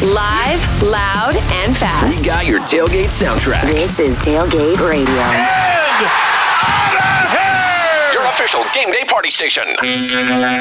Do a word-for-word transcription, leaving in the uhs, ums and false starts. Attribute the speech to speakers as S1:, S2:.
S1: Live, loud, and fast.
S2: We got your tailgate soundtrack.
S1: This is Tailgate Radio.
S2: And out of here! Your official game day party station.